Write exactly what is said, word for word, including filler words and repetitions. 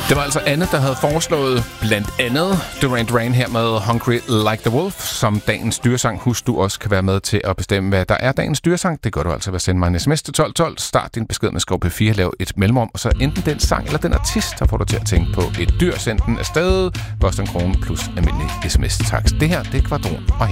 Det var altså Anne, der havde foreslået blandt andet Duran Duran her med Hungry Like the Wolf som dagens dyresang. Husk, du også kan være med til at bestemme, hvad der er dagens dyresang. Det gør du altså ved at sende mig en sms til tolv tolv. Start din besked med skov P fire, lav et mellemrum, og så enten den sang eller den artist, der får du til at tænke på et dyr. Send den afsted. Koster en krone plus almindelig sms-takst. Det her, det er Kvadron og